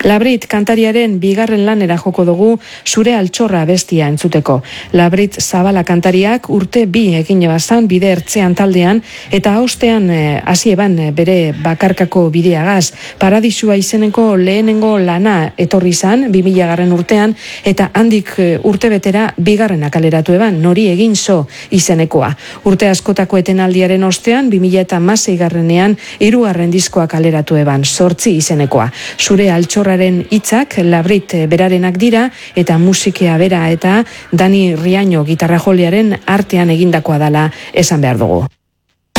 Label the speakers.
Speaker 1: Labrit kantariaren bigarren lanera joko dugu Zure altxorra bestia entzuteko. Labrit Zabala kantariak urte 2 egin ebazan bide ertzean taldean eta ostean hasi eban bere bakarkako bideagaz. Paradisua izeneko lehenengo lana etorri izan 2000 urtean eta handik urte betera bigarrena kaleratu eban Nori egin zo izenekoa. Urte askotako etenaldiaren ostean 2016ean 3. diskoa kaleratu eban 8 izenekoa. Zure altxorraren hitzak Labrit berarenak dira eta musikea bera eta Dani Riaño gitarrajolearen artean egindakoa dela esan behar dugu.